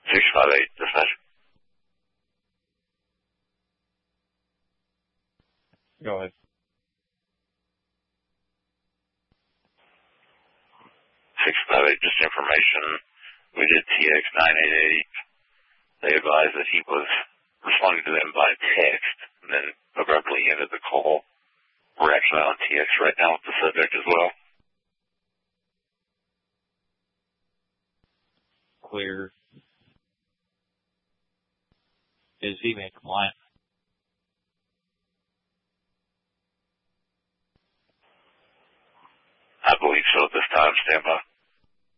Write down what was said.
658, dispatch. Go ahead. 658, just information. We did TX 988. They advised that he was responding to them by text and then abruptly ended the call. We're actually on TX right now with the subject as well. Clear. Is he being compliant?